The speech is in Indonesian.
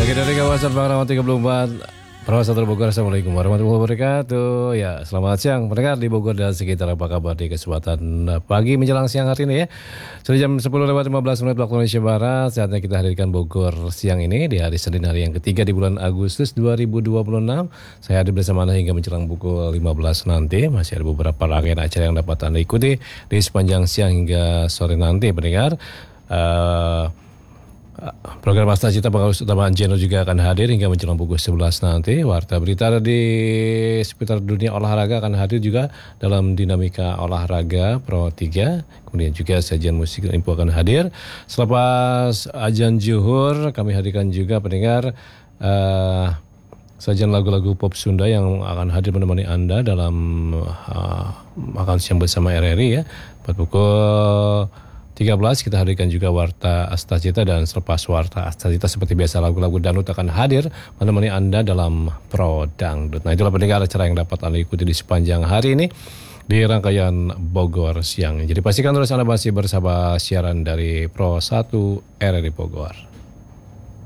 Oke, dari kawasan Bangrango 34 Perawasatan Bogor, Assalamualaikum warahmatullahi wabarakatuh. Ya, selamat siang pendengar di Bogor dan sekitar, apa kabar di kesempatan pagi menjelang siang hari ini ya. Sudah jam 10:15 waktu Indonesia Barat. Saatnya kita hadirkan Bogor siang ini di hari Senin, hari yang ketiga di bulan Agustus 2026. Saya hadir bersama Anda hingga menjelang pukul 15 nanti. Masih ada beberapa rangkaian acara yang dapat Anda ikuti di sepanjang siang hingga sore nanti pendengar. Program Asta Cita Pengawas Utama Anjeno juga akan hadir hingga menjelang pukul 11 nanti. Warta berita di seputar dunia olahraga akan hadir juga dalam dinamika olahraga Pro 3. Kemudian juga sajian musik dan info akan hadir. Selepas azan zuhur kami hadirkan juga pendengar sajian lagu-lagu pop Sunda yang akan hadir menemani Anda dalam makan siang bersama RRI ya. Pada pukul 13 kita hadirkan juga Warta Asta Cita, dan selepas Warta Asta Cita seperti biasa lagu-lagu dangdut akan hadir menemani Anda dalam Pro Dangdut. Nah, itulah pendengar acara yang dapat Anda ikuti di sepanjang hari ini di rangkaian Bogor siang. Jadi pastikan terus Anda masih bersama siaran dari Pro 1 RRI Bogor.